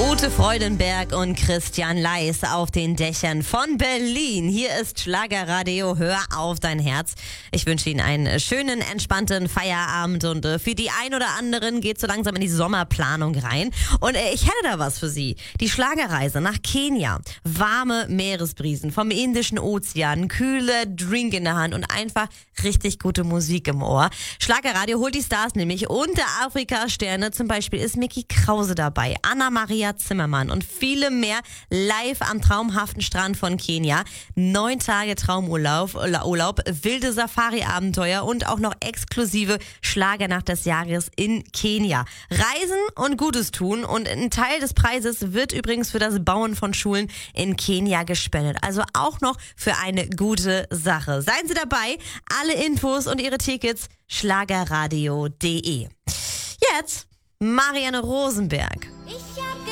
Ute Freudenberg und Christian Leis auf den Dächern von Berlin. Hier ist Schlagerradio, hör auf dein Herz. Ich wünsche Ihnen einen schönen, entspannten Feierabend und für die ein oder anderen geht so langsam in die Sommerplanung rein. Und ich hätte da was für Sie. Die Schlagerreise nach Kenia. Warme Meeresbrisen vom Indischen Ozean, kühle Drink in der Hand und einfach richtig gute Musik im Ohr. Schlagerradio holt die Stars nämlich und der Afrika-Sterne. Zum Beispiel ist Micky Krause dabei, Anna-Maria Zimmermann und viele mehr live am traumhaften Strand von Kenia. 9 Tage Traumurlaub, wilde Safari-Abenteuer und auch noch exklusive Schlagernacht des Jahres in Kenia. Reisen und Gutes tun und ein Teil des Preises wird übrigens für das Bauen von Schulen in Kenia gespendet. Also auch noch für eine gute Sache. Seien Sie dabei. Alle Infos und Ihre Tickets schlagerradio.de. Jetzt Marianne Rosenberg. Ich